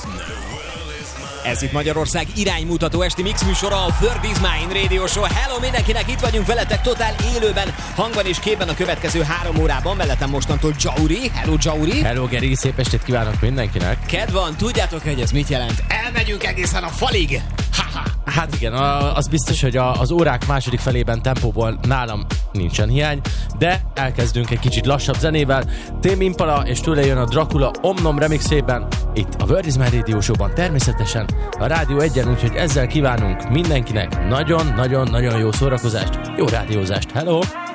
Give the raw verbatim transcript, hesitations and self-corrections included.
Ez itt Magyarország iránymutató esti mix műsora, a World is Mine Radio Show. Hello mindenkinek, itt vagyunk veletek totál élőben, hangban és képben a következő három órában. Mellettem mostantól Jauri. Hello Jauri. Hello Geri, szép estét kívánok mindenkinek. Kedv van, tudjátok, hogy ez mit jelent? Elmegyünk egészen a falig. Ha-ha. Hát igen, az biztos, hogy az órák második felében tempóból nálam nincsen hiány, de elkezdünk egy kicsit lassabb zenével. Tame Impala és tőle jön a Dracula Omnom remixében, itt a World is Mine Radio Show-ban természetesen a Rádió egyen, úgyhogy ezzel kívánunk mindenkinek nagyon-nagyon-nagyon jó szórakozást, jó rádiózást. Hello!